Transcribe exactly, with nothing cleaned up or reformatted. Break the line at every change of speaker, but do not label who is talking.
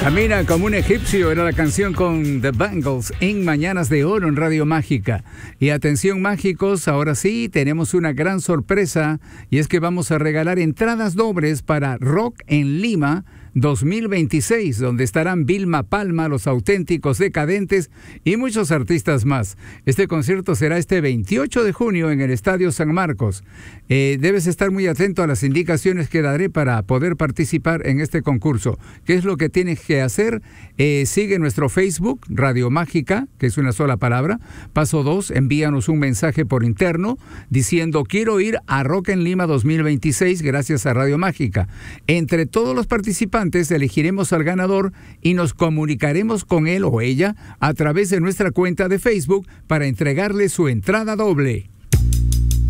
Camina como un egipcio era la canción con The Bangles en Mañanas de Oro en Radio Mágica. Y atención mágicos, ahora sí tenemos una gran sorpresa y es que vamos a regalar entradas dobles para Rock en Lima dos mil veintiséis, donde estarán Vilma Palma, Los Auténticos Decadentes y muchos artistas más. Este concierto será este veintiocho de junio en el Estadio San Marcos. Eh, debes estar muy atento a las indicaciones que daré para poder participar en este concurso. ¿Qué es lo que tienes que hacer? Eh, sigue nuestro Facebook, Radio Mágica, que es una sola palabra. Paso dos, envíanos un mensaje por interno diciendo quiero ir a Rock en Lima dos mil veintiséis gracias a Radio Mágica. Entre todos los participantes elegiremos al ganador y nos comunicaremos con él o ella a través de nuestra cuenta de Facebook para entregarle su entrada doble.